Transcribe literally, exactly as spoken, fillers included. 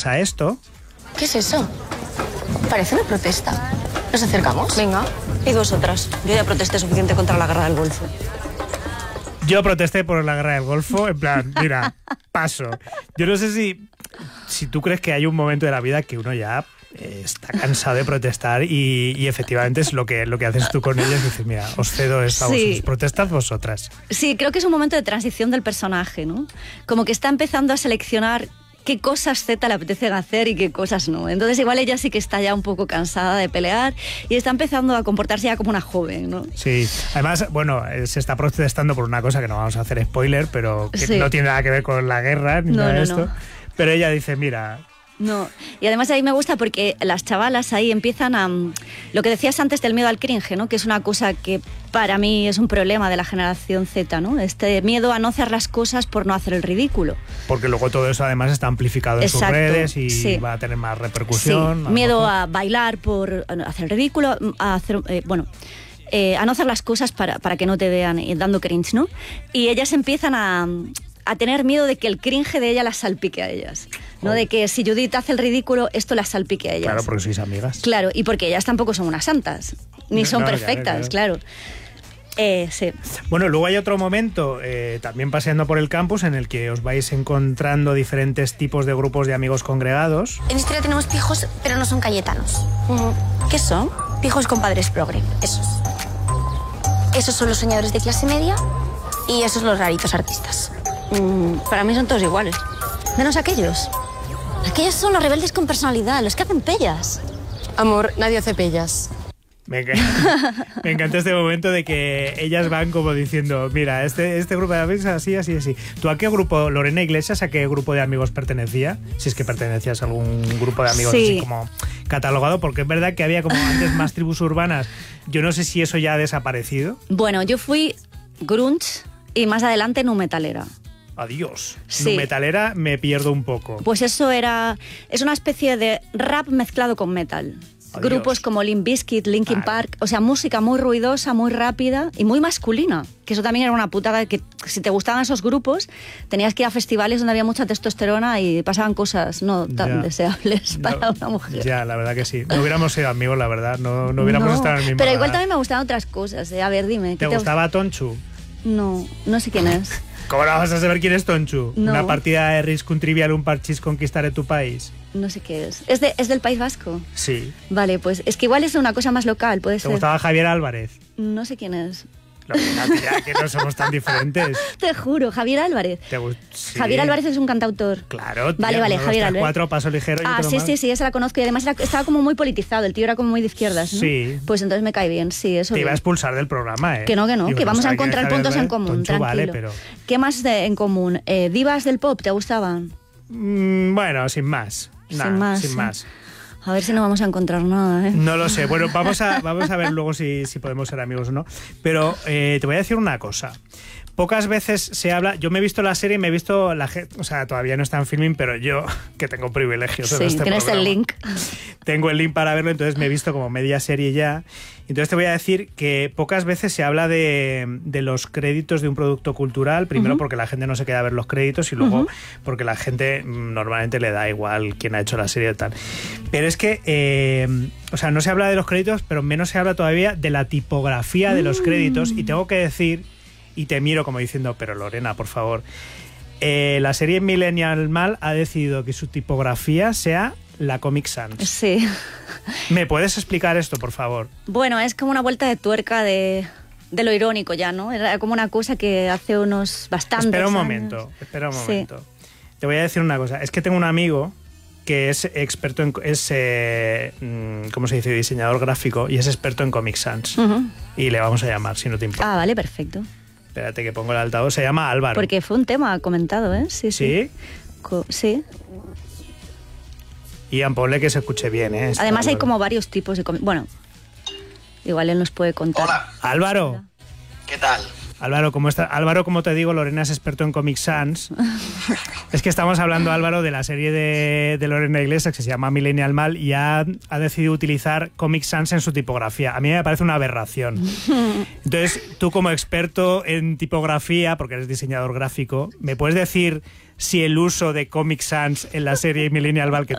pasa esto. ¿Qué es eso? Parece una protesta. ¿Nos acercamos? Venga, y vosotras. Yo ya protesté suficiente contra la guerra del Golfo. Yo protesté por la guerra del Golfo, en plan, mira, paso. Yo no sé si, si tú crees que hay un momento de la vida que uno ya eh, está cansado de protestar y, y efectivamente es lo que, lo que haces tú con ellos. Dices, mira, os cedo esta, Sí. vosotros, protestad vosotras. Sí, creo que es un momento de transición del personaje, ¿no? Como que está empezando a seleccionar qué cosas Z le apetecen hacer y qué cosas no. Entonces igual ella sí que está ya un poco cansada de pelear y está empezando a comportarse ya como una joven, ¿no? Sí, además, bueno, eh, se está protestando por una cosa que no vamos a hacer spoiler, pero que Sí. no tiene nada que ver con la guerra ni No, nada de no, esto. no. Pero ella dice, mira... No, y además ahí me gusta porque las chavalas ahí empiezan a... Lo que decías antes del miedo al cringe, ¿no? Que es una cosa que para mí es un problema de la generación Z, ¿no? Este miedo a no hacer las cosas por no hacer el ridículo. Porque luego todo eso además está amplificado en Exacto, sus redes y sí. va a tener más repercusión. Sí, a miedo lo mejor. a bailar por hacer el ridículo, a hacer... Eh, bueno... Eh, a no hacer las cosas para, para que no te vean eh, dando cringe, ¿no? Y ellas empiezan a... a tener miedo de que el cringe de ella las salpique a ellas, ¿no? Oh. De que si Judith hace el ridículo, esto las salpique a ellas. Claro, porque sois amigas. Claro, y porque ellas tampoco son unas santas, ni No, son no, perfectas, claro, claro. Eh, sí. Bueno, luego hay otro momento, eh, también paseando por el campus, en el que os vais encontrando diferentes tipos de grupos de amigos congregados. En historia tenemos pijos, pero no son cayetanos. ¿Qué son? Pijos con padres progre, esos. Esos son los soñadores de clase media y esos los raritos artistas. Mm, para mí son todos iguales. Menos aquellos. Aquellos son los rebeldes con personalidad, los que hacen pellas. Amor, nadie hace pellas. Me, enc- me encanta este momento de que ellas van como diciendo, mira, este, este grupo de amigos así, así, así. ¿Tú a qué grupo, Lorena Iglesias, a qué grupo de amigos pertenecía? Si es que pertenecías a algún grupo de amigos Sí. así como catalogado, porque es verdad que había como antes más tribus urbanas. Yo no sé si eso ya ha desaparecido. Bueno, yo fui grunge y más adelante nu metalera. Adiós. Sí. Nu metalera me pierdo un poco. Pues eso era... Es una especie de rap mezclado con metal. Adiós. Grupos como Limp Bizkit, Linkin Claro. Park, o sea, música muy ruidosa, muy rápida y muy masculina, que eso también era una putada, que si te gustaban esos grupos tenías que ir a festivales donde había mucha testosterona y pasaban cosas no tan Ya. deseables para No, una mujer. Ya, la verdad que sí. No hubiéramos sido amigos, la verdad. No, no hubiéramos No, estado en el mismo pero igual radar. también me gustaban otras cosas, ¿eh? A ver, dime. ¿qué ¿Te gustaba Tonchu? No, no sé quién es. ¿Cómo no vas a saber quién es Tonchu? No. Una partida de Risk, un trivial, un parchís, conquistaré tu país. No sé qué es. ¿Es, de, ¿Es del País Vasco? Sí. Vale, pues es que igual es una cosa más local, puede ¿Te ser. gustaba Javier Álvarez? No sé quién es. Lorena, tía, que no somos tan diferentes. Te juro, Javier Álvarez. ¿Te gust- sí. Javier Álvarez es un cantautor. Claro, tía, Vale, vale, uno, dos, Javier tres, Álvarez. cuatro, paso ligero. y Ah, otro sí, más. sí, sí, esa la conozco y además era- estaba como muy politizado, el tío era como muy de izquierdas, ¿no? Sí. Pues entonces me cae bien, sí, eso Te iba a bien. expulsar del programa, ¿eh? Que no, que no, Digo, que vamos a sabe quién es encontrar Javier puntos en Álvarez. común, Tonchu, tranquilo. vale, pero... ¿Qué más de- en común? Eh, ¿Divas del pop te gustaban? Mm, bueno, sin más. Nah, Sin más, Sin sí. más. A ver si no vamos a encontrar nada, ¿eh? No lo sé. Bueno, vamos a, vamos a ver luego si, si podemos ser amigos o no. Pero eh, te voy a decir una cosa. Pocas veces se habla... Yo me he visto la serie y me he visto la gente... O sea, todavía no está en filming, pero yo, que tengo privilegios en Sí, este tienes programa, el link. tengo el link para verlo, entonces me he visto como media serie ya. Entonces te voy a decir que pocas veces se habla de, de los créditos de un producto cultural, primero Ujú. porque la gente no se queda a ver los créditos y luego Ujú. porque la gente mm, normalmente le da igual quién ha hecho la serie y tal. Pero es que, eh, o sea, no se habla de los créditos, pero menos se habla todavía de la tipografía de los créditos y tengo que decir, y te miro como diciendo, pero Lorena, por favor, eh, la serie Millennial Mal ha decidido que su tipografía sea la Comic Sans. Sí. ¿Me puedes explicar esto, por favor? Bueno, es como una vuelta de tuerca de, de lo irónico ya, ¿no? Era como una cosa que hace unos bastantes Espera un años. momento, espera un Sí. momento. Te voy a decir una cosa. Es que tengo un amigo que es experto en... Es, eh, mm, ¿cómo se dice? Diseñador gráfico y es experto en Comic Sans. Ujú. Y le vamos a llamar, si no te importa. Ah, vale, perfecto. Espérate que pongo el altavoz. Se llama Álvaro. Porque fue un tema comentado, ¿eh? Sí, sí. ¿Sí? Co- sí. Ian, ponle que se escuche bien, ¿eh? Este Además hay Álvaro. como varios tipos de... comi- Bueno, igual él nos puede contar. Hola, Álvaro. ¿qué tal? Álvaro, ¿cómo está? Álvaro, como te digo, Lorena es experto en Comic Sans. Es que estamos hablando, Álvaro, de la serie de, de Lorena Iglesias que se llama Millennial Mal y ha, ha decidido utilizar Comic Sans en su tipografía. A mí me parece una aberración. Entonces, tú como experto en tipografía, porque eres diseñador gráfico, ¿me puedes decir si el uso de Comic Sans en la serie Millennial Mal, que